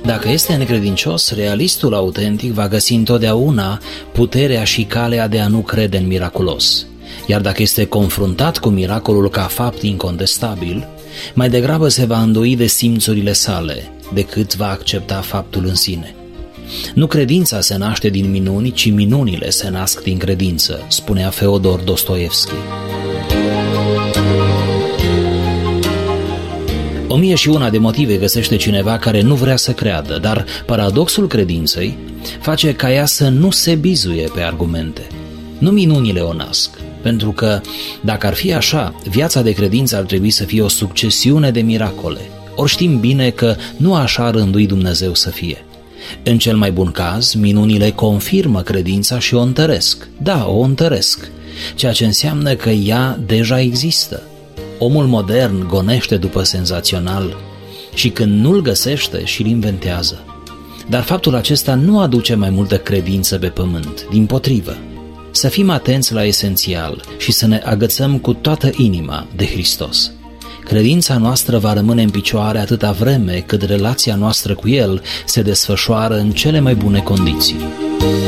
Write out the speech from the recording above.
Dacă este necredincios, realistul autentic va găsi întotdeauna puterea și calea de a nu crede în miraculos. Iar dacă este confruntat cu miracolul ca fapt incontestabil, mai degrabă se va îndoi de simțurile sale decât va accepta faptul în sine. Nu credința se naște din minuni, ci minunile se nasc din credință, spunea Feodor Dostoevski. 1001 de motive găsește cineva care nu vrea să creadă, dar paradoxul credinței face ca ea să nu se bizuie pe argumente. Nu minunile o nasc, pentru că, dacă ar fi așa, viața de credință ar trebui să fie o succesiune de miracole. Ori știm bine că nu așa a rânduit Dumnezeu să fie. În cel mai bun caz, minunile confirmă credința și o întăresc. Da, o întăresc, ceea ce înseamnă că ea deja există. Omul modern gonește după senzațional și când nu-l găsește și-l inventează. Dar faptul acesta nu aduce mai multă credință pe pământ, dimpotrivă. Să fim atenți la esențial și să ne agățăm cu toată inima de Hristos. Credința noastră va rămâne în picioare atâta vreme cât relația noastră cu El se desfășoară în cele mai bune condiții.